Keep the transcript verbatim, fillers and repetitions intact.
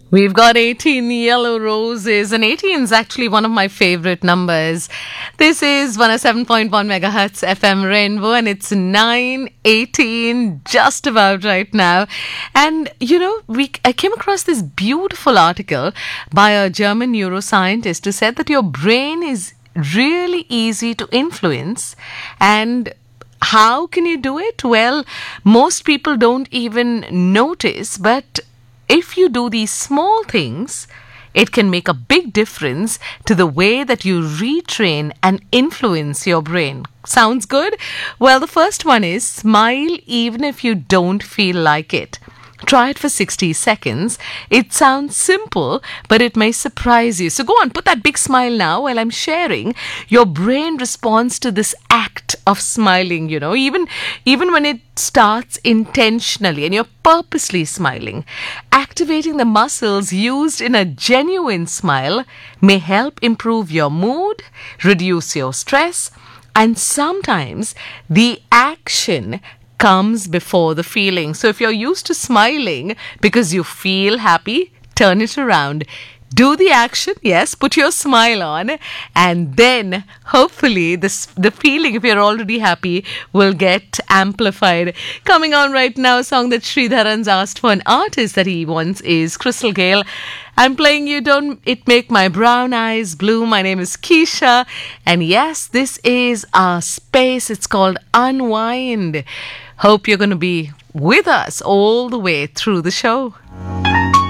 We've got eighteen yellow roses, and eighteen is actually one of my favorite numbers. This is one oh seven point one megahertz F M Rainbow, and it's nine eighteen just about right now. And, you know, we I came across this beautiful article by a German neuroscientist who said that your brain is really easy to influence. And how can you do it? Well, most people don't even notice, but if you do these small things, it can make a big difference to the way that you retrain and influence your brain. Sounds good? Well, the first one is smile even if you don't feel like it. Try it for sixty seconds. It sounds simple, but it may surprise you. So go on, put that big smile now while I'm sharing. Your brain responds to this act of smiling, you know, even, even when it starts intentionally and you're purposely smiling. Activating the muscles used in a genuine smile may help improve your mood, reduce your stress, and sometimes the action comes before the feeling. So if you're used to smiling because you feel happy, turn it around. Do the action, yes, put your smile on, and then hopefully this the feeling, if you're already happy, will get amplified. Coming on right now, a song that Sridharan's asked for, an artist that he wants is Crystal Gale. I'm playing You Don't It Make My Brown Eyes Blue. My name is Keisha, and yes, this is our space. It's called Unwind. Hope you're going to be with us all the way through the show.